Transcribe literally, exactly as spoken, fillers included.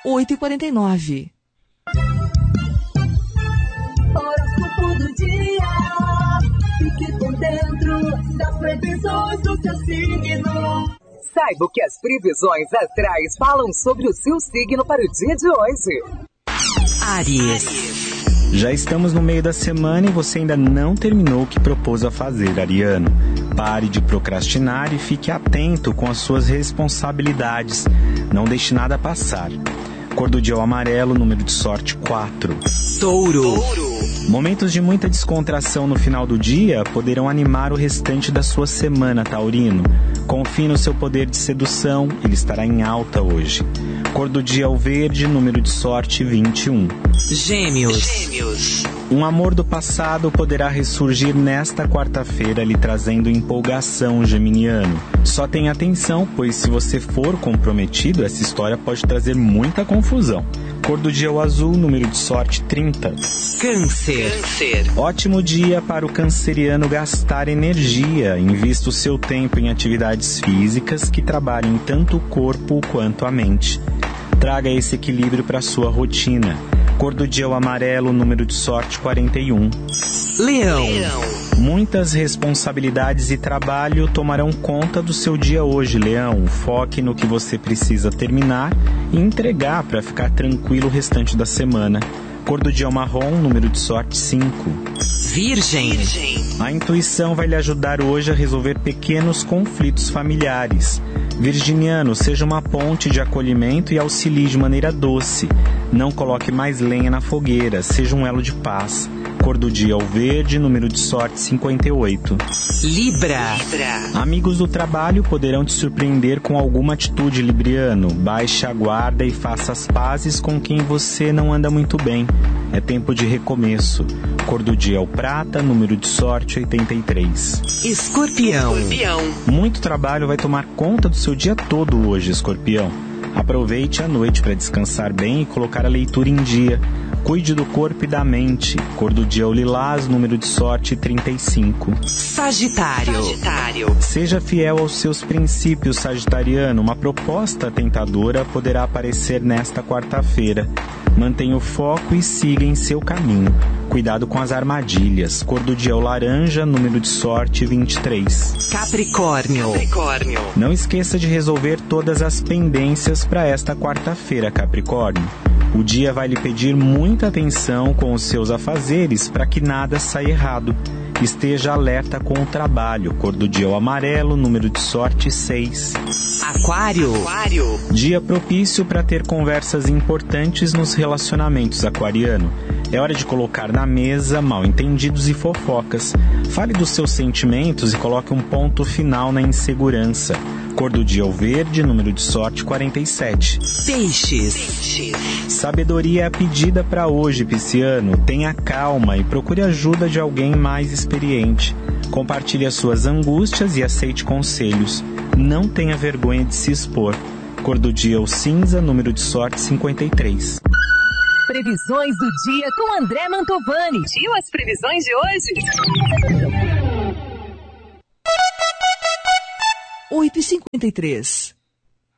oito e quarenta e nove. Horóscopo do dia. Fique por dentro das previsões do seu signo. Saiba o que as previsões astrais falam sobre o seu signo para o dia de hoje. Áries. Já estamos no meio da semana e você ainda não terminou o que propôs a fazer, ariano. Pare de procrastinar e fique atento com as suas responsabilidades. Não deixe nada passar. Cor do dia é o amarelo, número de sorte quatro. Touro. Momentos de muita descontração no final do dia poderão animar o restante da sua semana, taurino. Confie no seu poder de sedução, ele estará em alta hoje. Cor do dia é o verde, número de sorte vinte e um. Gêmeos. Gêmeos. Um amor do passado poderá ressurgir nesta quarta-feira, lhe trazendo empolgação, geminiano. Só tenha atenção, pois se você for comprometido, essa história pode trazer muita confusão. Cor do dia é o azul, número de sorte trinta. Câncer. Câncer. Ótimo dia para o canceriano gastar energia. Invista o seu tempo em atividades físicas que trabalhem tanto o corpo quanto a mente. Traga esse equilíbrio para a sua rotina. Cor do dia é o amarelo, número de sorte quarenta e um. Leão. Muitas responsabilidades e trabalho tomarão conta do seu dia hoje, Leão. Foque no que você precisa terminar e entregar para ficar tranquilo o restante da semana. Cor do dia é o marrom, número de sorte cinco. Virgem. A intuição vai lhe ajudar hoje a resolver pequenos conflitos familiares. Virginiano, seja uma ponte de acolhimento e auxilie de maneira doce. Não coloque mais lenha na fogueira, seja um elo de paz. Cor do dia é o verde, número de sorte cinquenta e oito. Libra. Amigos do trabalho poderão te surpreender com alguma atitude, libriano. Baixe a guarda e faça as pazes com quem você não anda muito bem. É tempo de recomeço. Cor do dia é o prata, número de sorte oitenta e três. Escorpião. Escorpião. Muito trabalho vai tomar conta do seu dia todo hoje, escorpião. Aproveite a noite para descansar bem e colocar a leitura em dia. Cuide do corpo e da mente. Cor do dia é o lilás, número de sorte trinta e cinco. Sagitário. Sagitário. Seja fiel aos seus princípios, sagitariano. Uma proposta tentadora poderá aparecer nesta quarta-feira. Mantenha o foco e siga em seu caminho. Cuidado com as armadilhas. Cor do dia é o laranja, número de sorte vinte e três. Capricórnio. Capricórnio. Não esqueça de resolver todas as pendências para esta quarta-feira, Capricórnio. O dia vai lhe pedir muita atenção com os seus afazeres para que nada saia errado. Esteja alerta com o trabalho. Cor do dia é o amarelo, número de sorte seis. Aquário. Aquário. Dia propício para ter conversas importantes nos relacionamentos, aquariano. É hora de colocar na mesa mal-entendidos e fofocas. Fale dos seus sentimentos e coloque um ponto final na insegurança. Cor do dia é o verde, número de sorte quarenta e sete. Peixes. Peixes. Sabedoria é a pedida para hoje, pisciano. Tenha calma e procure ajuda de alguém mais experiente. Compartilhe as suas angústias e aceite conselhos. Não tenha vergonha de se expor. Cor do dia é o cinza, número de sorte cinquenta e três. Previsões do dia com André Mantovani. Tio, as previsões de hoje? oito e cinquenta e três.